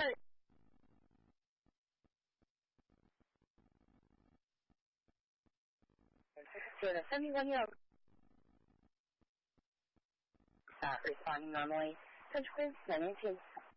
Send me when you're responding normally. Touch quiz, 2 minutes.